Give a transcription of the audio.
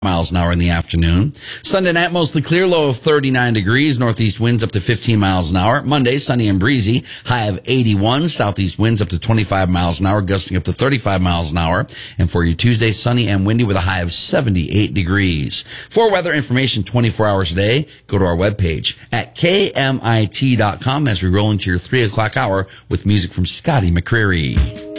miles an hour in the afternoon. Sunday night, mostly clear, low of 39 degrees. Northeast winds up to 15 miles an hour. Monday, sunny and breezy, high of 81. Southeast winds up to 25 miles an hour, gusting up to 35 miles an hour. And for your Tuesday, sunny and windy with a high of 78 degrees. For weather information 24 hours a day, go to our webpage at KMIT.com as we roll into your 3 o'clock hour with music from Scotty McCreery.